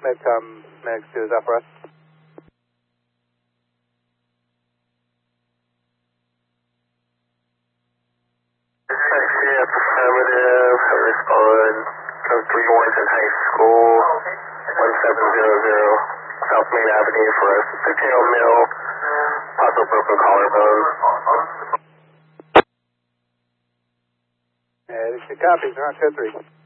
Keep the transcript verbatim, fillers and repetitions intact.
Medcom, Max two, is that for us? Taxi affirmative, respond, code three Warrington High School, one seven zero zero, South Main Avenue for a six-year-old male, possible broken collarbone. Yeah, this is copies, around two three.